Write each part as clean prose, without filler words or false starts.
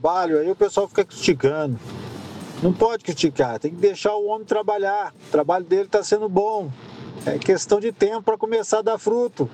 trabalho, aí o pessoal fica criticando. Não pode criticar, tem que deixar o homem trabalhar. O trabalho dele está sendo bom. É questão de tempo para começar a dar fruto.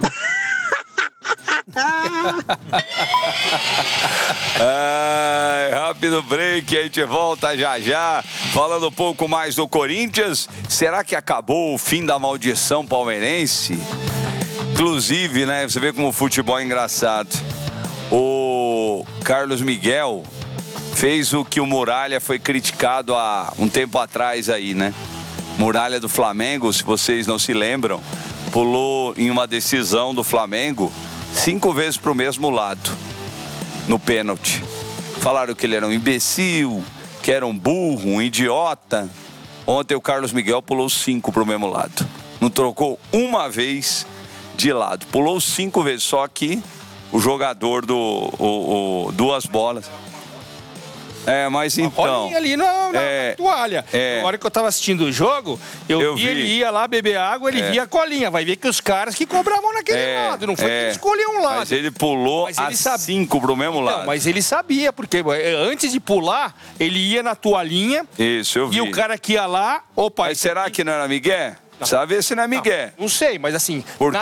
Rápido break, a gente volta já já. Falando um pouco mais do Corinthians. Será que acabou o fim da maldição palmeirense? Inclusive, né, você vê como o futebol é engraçado. O Carlos Miguel fez o que o Muralha foi criticado há um tempo atrás aí, né? Muralha do Flamengo, se vocês não se lembram, pulou em uma decisão do Flamengo 5 vezes para o mesmo lado, no pênalti. Falaram que ele era um imbecil, que era um burro, um idiota. Ontem o Carlos Miguel pulou 5 para o mesmo lado. Não trocou uma vez de lado. Pulou 5 vezes, só que o jogador duas bolas. Mas então... Olha ali na toalha. Na hora que eu tava assistindo o jogo, eu vi ele ia lá beber água, ele via a colinha. Vai ver que os caras que cobravam naquele lado, não foi que ele escolheu um lado. Mas ele pulou a 5 pro mesmo lado. Mas ele sabia, porque antes de pular, ele ia na toalhinha. Isso, eu vi. E o cara que ia lá... Opa, mas será que não era Miguel? Precisa ver se não é Miguel. Não sei, mas assim... Porque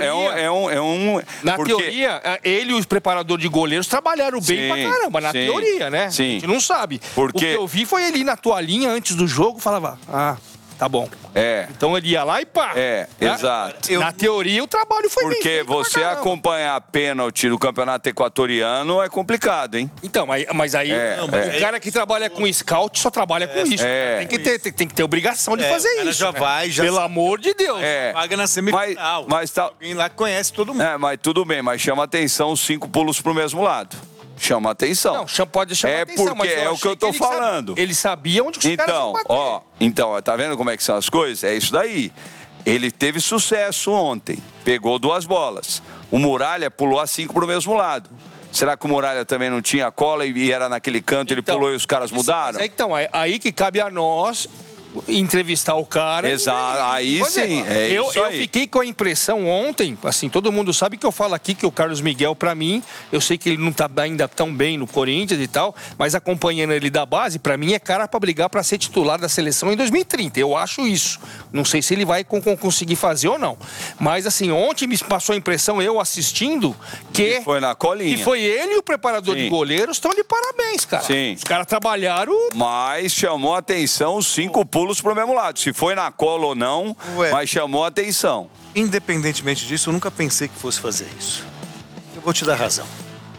na teoria, ele e os preparadores de goleiros trabalharam bem pra caramba, na teoria, né? Sim. A gente não sabe. Porque... O que eu vi foi ele na toalhinha antes do jogo, falava, tá bom. Então ele ia lá e pá. Exato. Na teoria, o trabalho foi bem porque feito. Porque você acompanhar pênalti no campeonato equatoriano é complicado, hein? Então, mas aí o cara que trabalha com scout só trabalha com isso. Tem que ter obrigação de fazer isso. Já vai, pelo amor de Deus. Paga na semifinal. Mas tá... Alguém lá conhece todo mundo. Mas tudo bem, mas chama atenção os 5 pulos pro mesmo lado. Chama atenção. Não, pode chamar atenção. Porque é o que eu tô falando. Ele sabia onde os caras iam bater. Então, tá vendo como é que são as coisas? É isso daí. Ele teve sucesso ontem. Pegou 2 bolas. O Muralha pulou a 5 pro mesmo lado. Será que o Muralha também não tinha cola e era naquele canto, ele pulou e os caras mudaram? Então, aí que cabe a nós entrevistar o cara. Exato, aí sim. Eu fiquei com a impressão ontem, assim, todo mundo sabe que eu falo aqui que o Carlos Miguel, pra mim, eu sei que ele não tá ainda tão bem no Corinthians e tal, mas acompanhando ele da base, pra mim é cara pra brigar pra ser titular da seleção em 2030. Eu acho isso. Não sei se ele vai conseguir fazer ou não. Mas assim, ontem me passou a impressão, eu assistindo, que foi na colinha. Que foi ele e o preparador de goleiros estão de parabéns, cara. Sim. Os caras trabalharam. Mas chamou a atenção os 5 pulos pro mesmo lado. Se foi na cola ou não, mas chamou a atenção. Independentemente disso, eu nunca pensei que fosse fazer isso. Eu vou te dar razão.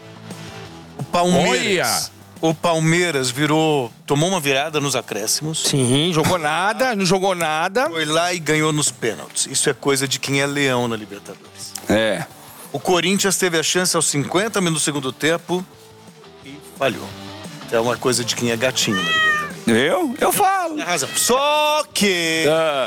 O Palmeiras tomou uma virada nos acréscimos. Sim, não jogou nada. Foi lá e ganhou nos pênaltis. Isso é coisa de quem é leão na Libertadores. O Corinthians teve a chance aos 50 minutos do segundo tempo e falhou. É uma coisa de quem é gatinho na Libertadores. Eu falo. Tem razão. Só que...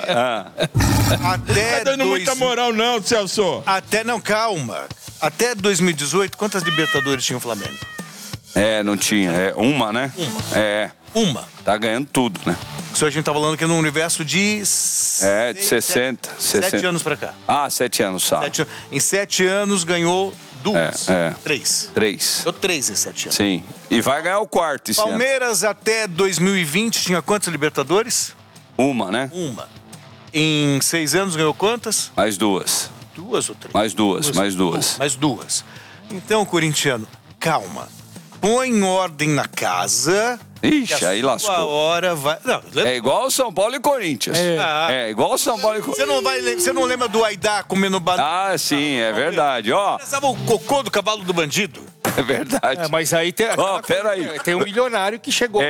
Não tá dando muita moral não, Celso. Calma. Até 2018, quantas Libertadores tinha o Flamengo? Não tinha. Uma, né? Uma. Tá ganhando tudo, né? Isso a gente tá falando aqui num universo de... de 60. 7 anos pra cá. 7 anos, sabe? Em 7 anos ganhou 2. 3. 3. Deu 3 em 7 anos. Sim. E vai ganhar o 4º esse Palmeiras ano. Até 2020 tinha quantas Libertadores? Uma, né? Uma. Em 6 anos ganhou quantas? Mais 2. 2 ou 3? Mais duas. Mais 2. Então, corintiano, calma. Põe em ordem na casa. Ixi, aí lascou. A hora vai... É igual o São Paulo e Corinthians. É igual o São Paulo e Corinthians. Você não lembra do Aidá comendo banana? Sim, é verdade. Pensava o cocô do cavalo do bandido. É verdade. Mas aí tem... peraí. Tem um milionário que chegou.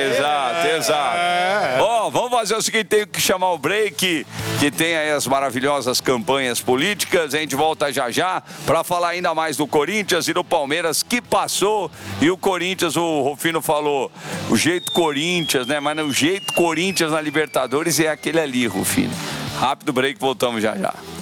Exato. Vamos fazer o seguinte, tem que chamar o break, que tem aí as maravilhosas campanhas políticas. A gente volta já para falar ainda mais do Corinthians e do Palmeiras, que passou. E o Corinthians, o Rufino falou, o jeito Corinthians, né? Mas o jeito Corinthians na Libertadores é aquele ali, Rufino. Rápido break, voltamos já.